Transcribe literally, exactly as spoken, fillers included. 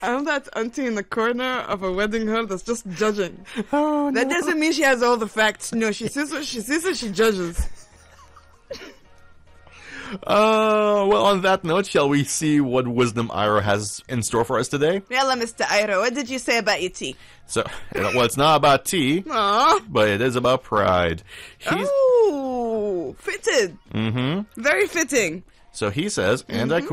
I'm that auntie in the corner of a wedding hall that's just judging. Oh, That no. doesn't mean she has all the facts. No, she says what she says and she judges. Uh, well, on that note, shall we see what Wisdom Ira has in store for us today? Yalla, Mister Ira, what did you say about your tea? So, well, it's not about tea, Aww. but it is about pride. He's, Oh, fitted. mm-hmm. Very fitting. So he says, and I